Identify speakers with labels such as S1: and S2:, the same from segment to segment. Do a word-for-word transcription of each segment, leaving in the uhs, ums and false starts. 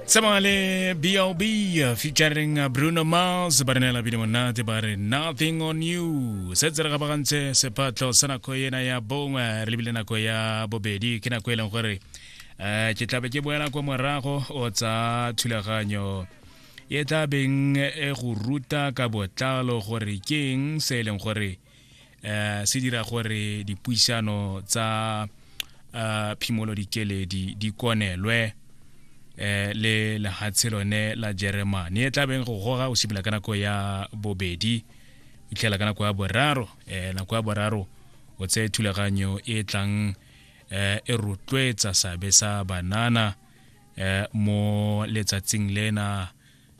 S1: Samale B L B featuring Bruno Mars Barnella bidi monate bare Nothing on You setsere ga bagantse sepatlo sana ko yena ya bonga re lebile nako ya bobedi ke nako eleng gore eh ke tlabe ke boela kwa morago o tsa thulaganyo e tabeng e go ruta ka botlalo gore keng se eleng gore eh se dira gore dipuisano tsa eh phimolo dikeledi di konelwe eh le la hatselone la Germany e tlabeng go goga o sibila kana ko ya bobedi itlela kana ko ya boraro eh na ko ya boraro o tse thulaganyo e tlang eh e rutwetsa sabe sa banana eh mo letsatsing lena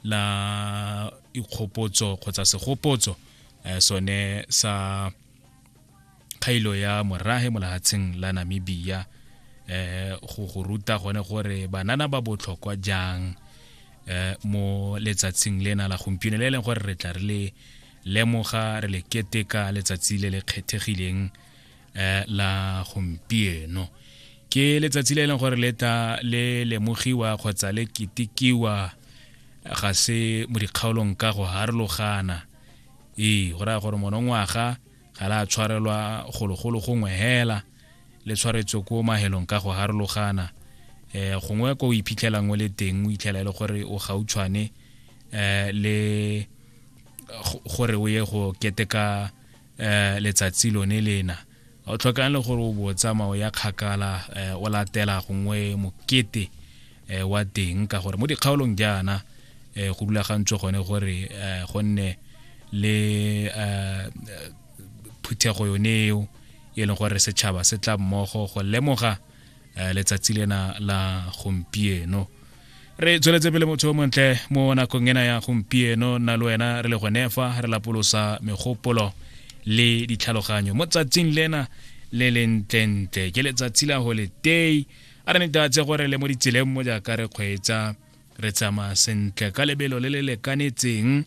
S1: la ikgopotso kgotsa segopotso eh sone sa khailo ya morahe mo lahatseng la Namibia eh go go ruta gone gore banana ba botlhokwa jang eh mo letsatsing lena la gompieno le leng gore re tla re le lemoga re le keteka letsatsi le le kgethegileng eh la gompieno ke letsatsi le leng gore leta le lemogiwa kgotsa le kitikiwa ga se mo dikgaolong ka go harologana e go ra gore monongwaga ga la tshwarelwa gologolo gongwe hela le tshwaretswe ko mahelong ka go harologana eh gongwe ko iphitlhelang o le teng o itlhela le gore o gautshwane eh le gore o ye go keteka eh letsatsi lone lena o tlhokang le gore o botsamao ya kgakala eh o latela gongwe mokete eh wa teng ka gore mo dikgaolong jana eh go rulagantswe gone gore eh gonne le eh phuthego yoneo e leng gore setšhaba se tla mmogo go lemoga letsatsi lena la gompieno re tsweletse pele motho montle mo nakong ena ya gompieno na le wena re le go nefa re lapolosa megopolo le ditlhaloganyo mo tsatsing lena le lentle ke letsatsi la holiday a re netatse gore le mo ditseleng mo jaaka re kgweetsa re tsama sentle ka lebelo le le lekanetseng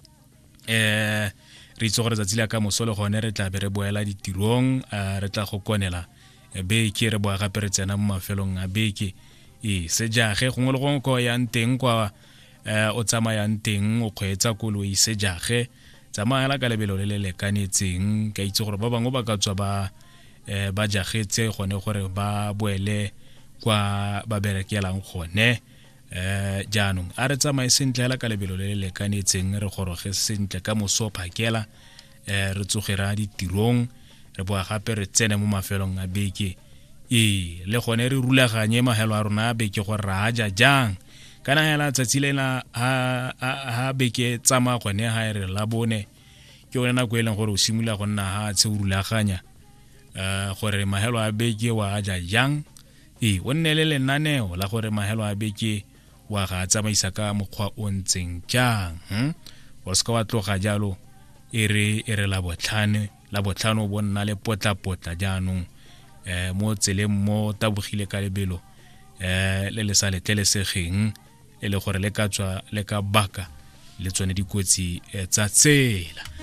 S1: eh re itse gore tsatsi la ka mosolo gone re tla be re boela ditirong re tla go konela beke re boa gape re tsena mo mafelong a beke e sejage gongwe le gongwe ko ya nteng kwa o tsamayang teng o kgweetsa koloi sejage tsamaya ka lebelo le le lekanetseng ka itse gore ba bangwe ba ka tswa ba ba jagetse gone gore ba boele kwa ba berekelang gone eh jaanong a re tsamaye sentle la ka lebelo le le lekanetseng re goroge sentle ka moso phakela eh re tsogera ditirong re boa gape re tsene mo mafelong a beke e le gone re rulaganye mahelo a rona a beke go raja jang kana hela tsatsi lena ha ha beke tsama gone ha re la bone ke ona go eleng gore o simula go nna ha tse rulaganya eh gore mahelo a beke wa ja jang e wonne le lenaneo la gore mahelo a beke wa ga tsamaisa ka mokgwa o ntseng jang hm o ska wa tloga jalo e re e re la botlhane la botlhano bonna le potla potla jaanong eh mo tseleng mo tabogile ka lebelo eh le le sa letlelesegeng e le gore le ka tswa le ka baka le tsone dikotsi tsa tsela